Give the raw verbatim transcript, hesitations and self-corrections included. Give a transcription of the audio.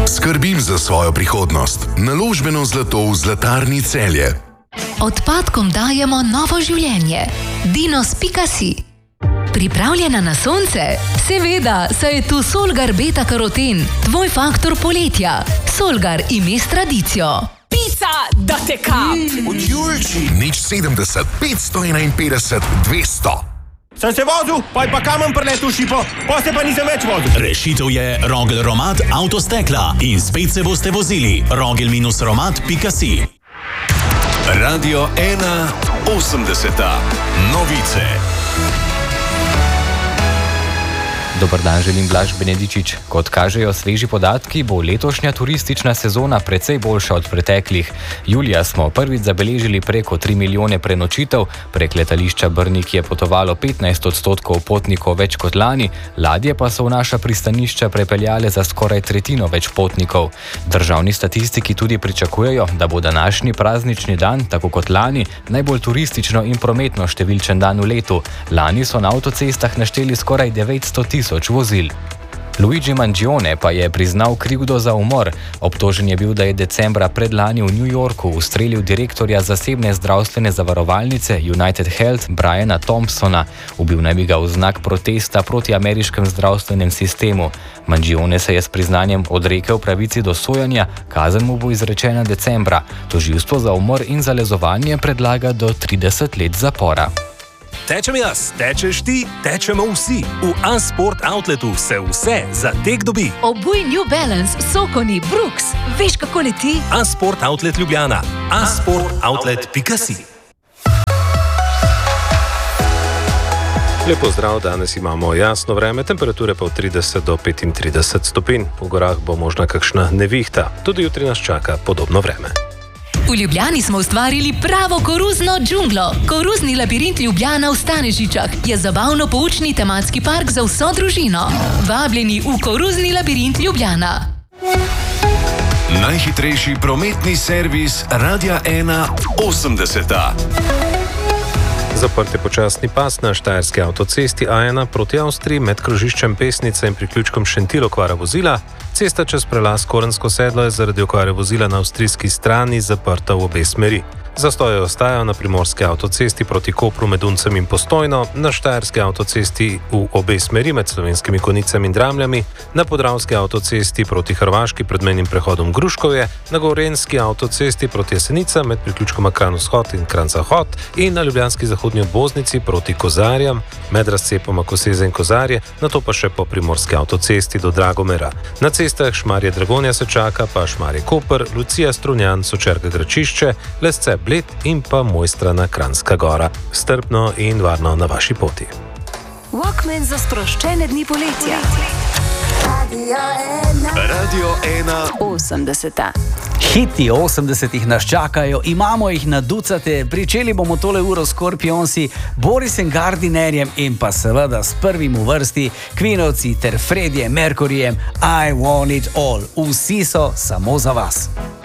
Skrbim za svojo prihodnost. Naložbeno zlato v Zlatarni Celje. Odpadkom dajemo novo življenje. Dinos pika si. Pripravljena na sonce? Seveda, saj je tu Solgar beta karoten, tvoj faktor poletja. Solgar ime s tradicijo. Pica, da te kap! Od Julči. Nič sedemdeset, petsto enainpetdeset, dvesto. Sem se vozil, pa je pa kamen preletel šipo, pa se pa nisem več vozil. Rešitev je Rogel Romat Avtostekla in spet se boste vozili. Rogel romat pika si. Radio ena osemdeseta. Novice. Dobar dan, želim Blaž Benedičič. Kot kažejo sveži podatki, bo letošnja turistična sezona precej boljša od preteklih. Julija smo prvič zabeležili preko tri milijone prenočitev, prek letališča Brnik je potovalo petnajst odstotkov potnikov več kot lani, ladje pa so v naša pristanišča prepeljale za skoraj tretjino več potnikov. Državni statistiki tudi pričakujejo, da bo današnji praznični dan, tako kot lani, najbolj turistično in prometno številčen dan v letu. Lani so na avtocestah našteli skoraj devetsto tisoč vozil. Luigi Mangione pa je priznal krivdo za umor. Obtožen je bil, da je decembra predlani v New Yorku ustrelil direktorja zasebne zdravstvene zavarovalnice United Health Briana Thompsona. Ubil naj bi ga v znak protesta proti ameriškem zdravstvenem sistemu. Mangione se je s priznanjem odrekel pravici do sojanja, kazen mu bo izrečena decembra. Tožilstvo za umor in zalezovanje predlaga do trideset let zapora. Tečem jaz, tečeš ti, tečemo vsi. V A-Sport Outletu se vse za tek dobi. Obuj New Balance, Sokoni, Brooks. Veš, kako leti? A-Sport Outlet Ljubljana. a sport outlet pika si. Lepo zdrav, danes imamo jasno vreme, temperature pa od trideset do petintrideset stopinj. V gorah bo možna kakšna nevihta. Tudi jutri nas čaka podobno vreme. V Ljubljani smo ustvarili pravo koruzno džunglo. Koruzni labirint Ljubljana v Stanežičah je zabavno-poučni tematski park za vso družino. Vabljeni v koruzni labirint Ljubljana. Najhitrejši prometni servis Radia ena osemdeseta. Zaprt je počasni pas na štajerski avtocesti A ena proti Avstriji med krožiščem Pesnice in priključkom Šentil okvara vozila. Cesta čez prelaz Korensko sedlo je zaradi okvare vozila na avstrijski strani zaprta v obe smeri. Zastoje ostajajo na primorski avtocesti proti Kopru med Uncem in Postojno, na štajerski avtocesti v obe smeri med Slovenskimi Konjicami in Dramljami, na podravski avtocesti proti Hrvaški pred mejnim prehodom Gruškovje, na gorenjski avtocesti proti Jesenicam med priključkoma Kranj-Vzhod in Kranj-Zahod in na ljubljanski zahodni obvoznici proti Kozarjam med razcepoma Koseze in Kozarje, nato pa še po primorski avtocesti do Dragomera. Na cestah Šmarje-Dragonja se čaka pa Šmarje-Koper, Lucija-Strunjan, Sočerga-Gračišče, Lesce Bled in pa Mojstrana Kranjska Gora. Strpno in varno na vaši poti. Walkman za sproščene dni poletja. Radio ena osemdeseta. Hiti osemdesetih nas čakajo, imamo jih na ducate, pričeli bomo tole uro s Scorpionsi, Borisem Gardinerjem in pa seveda s prvim v vrsti Queenovci ter Freddie Mercuryjem I Want It All. Vsi so samo za vas.